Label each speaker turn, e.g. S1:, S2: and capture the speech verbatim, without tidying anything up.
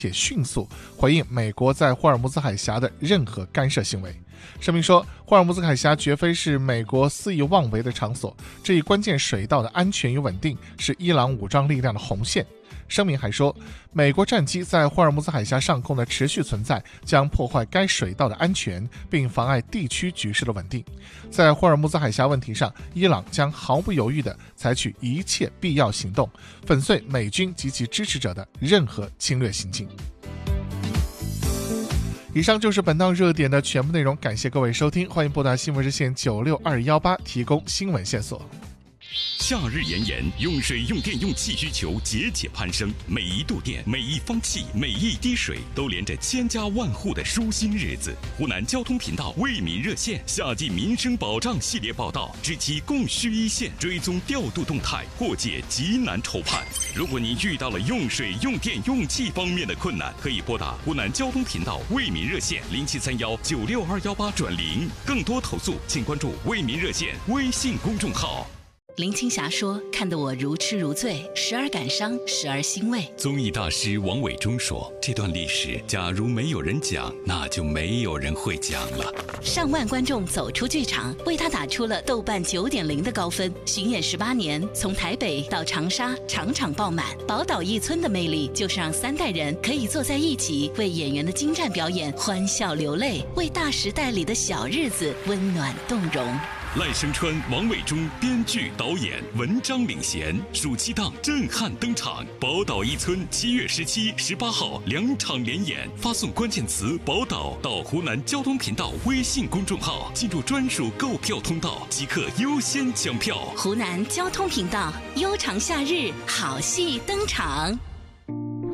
S1: 且迅速回应美国在霍尔木兹海峡的任何干涉行为。声明说，霍尔木兹海峡绝非是美国肆意妄为的场所，这一关键水道的安全与稳定是伊朗武装力量的红线。声明还说，美国战机在霍尔木兹海峡上空的持续存在将破坏该水道的安全，并妨碍地区局势的稳定。在霍尔木兹海峡问题上，伊朗将毫不犹豫地采取一切必要行动，粉碎美军及其支持者的任何侵略行径。以上就是本档热点的全部内容，感谢各位收听，欢迎拨打新闻热线九六二一八提供新闻线索。
S2: 夏日炎炎，用水、用电、用气需求节节攀升，每一度电、每一方气、每一滴水，都连着千家万户的舒心日子。湖南交通频道为民热线夏季民生保障系列报道，知其供需一线，追踪调度动态，破解急难愁盼。如果您遇到了用水、用电、用气方面的困难，可以拨打湖南交通频道为民热线零七三幺九六二幺八转零。更多投诉，请关注为民热线微信公众号。
S3: 林青霞说，看得我如痴如醉，时而感伤，时而欣慰。
S2: 综艺大师王伟忠说，这段历史假如没有人讲，那就没有人会讲了。
S3: 上万观众走出剧场，为他打出了豆瓣 九点零 的高分。巡演十八年，从台北到长沙，场场爆满。宝岛一村的魅力，就是让三代人可以坐在一起，为演员的精湛表演欢笑流泪，为大时代里的小日子温暖动容。
S2: 赖声川、王伟忠编剧导演，文章领衔，暑期档震撼登场。宝岛一村七月十七、十八号两场连演，发送关键词“宝岛”到湖南交通频道微信公众号，进入专属购票通道，即可优先抢票。
S3: 湖南交通频道，悠长夏日，好戏登场。